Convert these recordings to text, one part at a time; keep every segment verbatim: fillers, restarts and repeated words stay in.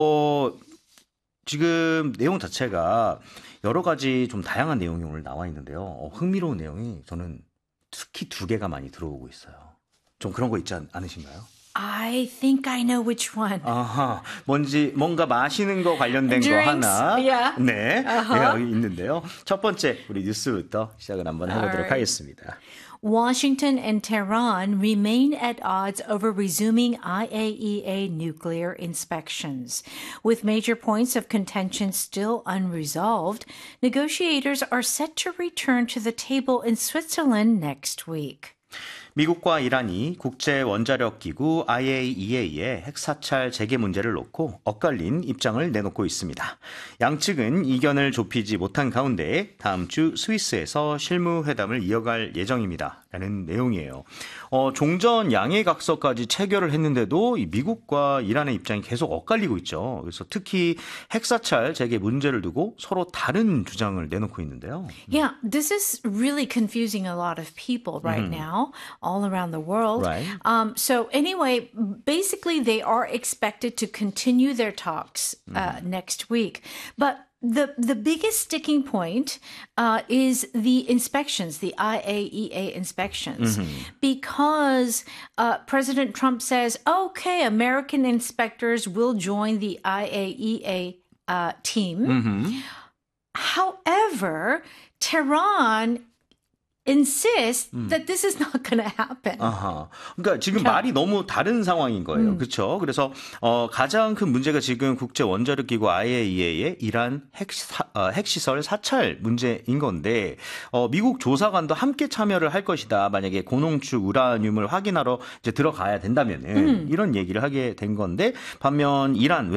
어, 지금 내용 자체가 여러 가지 좀 다양한 내용이 오늘 나와 있는데요. 어, 흥미로운 내용이 저는 특히 두 개가 많이 들어오고 있어요. 좀 그런 거 있지 않, 않으신가요? I think I know which one. 아하, 뭔지 뭔가 마시는 거 관련된 Drinks, 거 하나 yeah. 네, Uh-huh. 네, 여기 있는데요. 첫 번째 우리 뉴스부터 시작을 한번 해보도록 Alright. 하겠습니다. Washington and Tehran remain at odds over resuming I A E A nuclear inspections. With major points of contention still unresolved, negotiators are set to return to the table in Switzerland next week. 미국과 이란이 국제 원자력 기구 아이에이이에이의 핵사찰 재개 문제를 놓고 엇갈린 입장을 내놓고 있습니다. 양측은 이견을 좁히지 못한 가운데 다음 주 스위스에서 실무회담을 이어갈 예정입니다. 라는 내용이에요. 어, 종전 양해각서까지 체결을 했는데도 이 미국과 이란의 입장이 계속 엇갈리고 있죠. 그래서 특히 핵사찰 재개 문제를 두고 서로 다른 주장을 내놓고 있는데요. Yeah, this is really confusing a lot of people right mm-hmm. now, all around the world. Right. Um, so anyway, basically they are expected to continue their talks uh, mm-hmm. next week. But The the biggest sticking point uh, is the inspections, the I A E A inspections, mm-hmm. because uh, President Trump says, okay, American inspectors will join the I A E A uh, team. Mm-hmm. However, Tehran insist 음. that this is not going to happen. 아하. 그러니까 지금 yeah. 말이 너무 다른 상황인 거예요. 음. 그렇죠? 그래서 어, 가장 큰 문제가 지금 국제 원자력 기구 아이에이이에이의 이란 핵사, 어, 핵시설 사찰 문제인 건데 어, 미국 조사관도 함께 참여를 할 것이다. 만약에 고농축 우라늄을 확인하러 이제 들어가야 된다면은 음. 이런 얘기를 하게 된 건데 반면 이란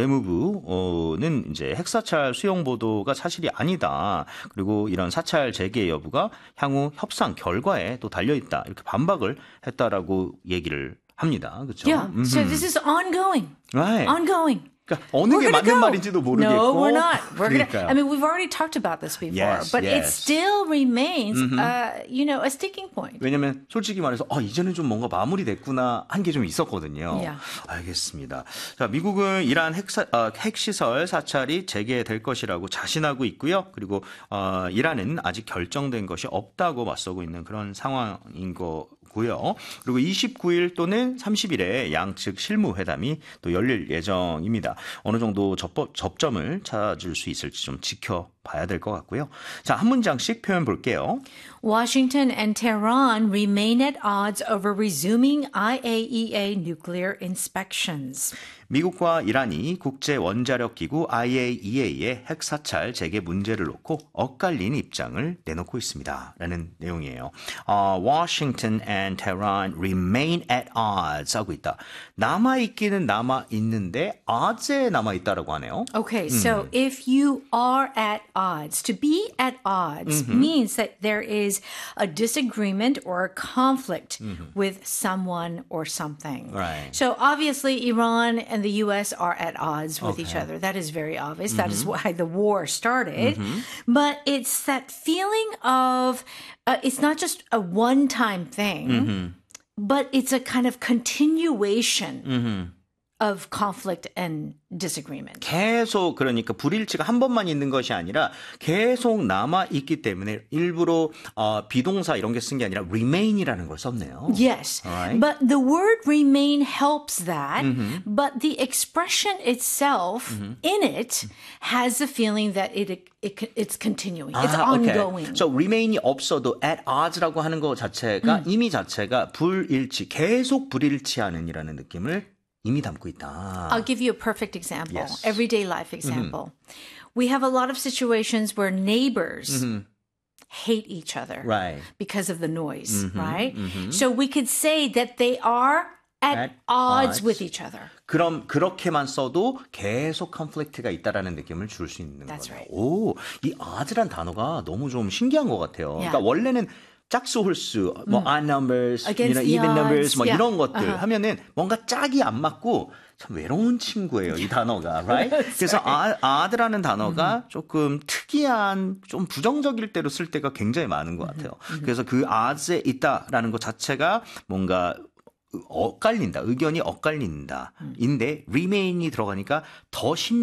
외무부는 이제 핵사찰 수용 보도가 사실이 아니다. 그리고 이런 사찰 재개 여부가 향후 협 협상 결과에 또 달려있다. 이렇게 반박을 했다라고 얘기를 합니다. 그렇죠? Yeah, mm-hmm. so this is ongoing. Right. Ongoing. 그러니까 어느 게 맞는 go. 말인지도 모르겠고. No, we're not. We're gonna, I mean, we've already talked about this before, yes, but yes. it still remains, mm-hmm. uh, you know, a sticking point. 왜냐면 솔직히 말해서 어, 이제는 좀 뭔가 마무리됐구나 한 게 좀 있었거든요. Yeah. 알겠습니다. 자, 미국은 이란 핵사, 어, 핵시설 사찰이 재개될 것이라고 자신하고 있고요. 그리고 어, 이란은 아직 결정된 것이 없다고 맞서고 있는 그런 상황인 거. 고요. 그리고 이십구 일 또는 삼십 일에 양측 실무회담이 또 열릴 예정입니다. 어느 정도 접법, 접점을 찾을 수 있을지 좀 지켜봐야 될 것 같고요. 자, 한 문장씩 표현 볼게요. Washington and Tehran remain at odds over resuming I A E A nuclear inspections. 미국과 이란이 국제 원자력 기구 아이에이이에이의 핵사찰 재개 문제를 놓고 엇갈린 입장을 내놓고 있습니다. 라는 내용이에요. Uh, Washington and Tehran remain at odds 하고 있다. 남아있기는 남아있는데 odds에 남아있다라고 하네요. Okay, so 음. if you are at odds, to be at odds mm-hmm. means that there is a disagreement or a conflict mm-hmm. with someone or something. Right. So obviously Iran and the U S are at odds with okay. each other. That is very obvious. Mm-hmm. That is why the war started. Mm-hmm. But it's that feeling of, uh, it's not just a one-time thing, mm-hmm. but it's a kind of continuation mm-hmm. of conflict and disagreement. 계속 그러니까 불일치가 한 번만 있는 것이 아니라 계속 남아 있기 때문에 일부러 어, 비동사 이런 게 쓴 게 아니라 remain이라는 걸 썼네요. Yes, right? but the word remain helps that, mm-hmm. but the expression itself mm-hmm. in it has the feeling that it, it it's continuing, it's 아, ongoing. Okay. So remain이 없어도 at odds라고 하는 것 자체가 음. 의미 자체가 불일치, 계속 불일치하는이라는 느낌을 이미 담고 있다. I'll give you a perfect example, yes. everyday life example. Mm-hmm. We have a lot of situations where neighbors mm-hmm. hate each other right. because of the noise, mm-hmm. right? Mm-hmm. So we could say that they are at, at odds, odds with each other. 그럼 그렇게만 써도 계속 컨플릭트가 있다라는 느낌을 줄 수 있는 That's 거예요. right. 오, 이 odds란 단어가 너무 좀 신기한 것 같아요. Yeah. 그러니까 원래는 짝수 홀수, 뭐 음. odd numbers, you know, Against the even numbers, odds. 뭐 Yeah. 이런 것들 Uh-huh. 하면은 뭔가 짝이 안 맞고 참 외로운 친구예요, 이 단어가, right? 그래서 아, 아드라는 단어가 mm-hmm. 조금 특이한, 좀 부정적일 때로 쓸 때가 굉장히 많은 것 같아요. Mm-hmm. 그래서 그 odds에 있다라는 것 자체가 뭔가 엇갈린다. 의견이 엇갈린다. 인데 remain이 들어가니까 더 심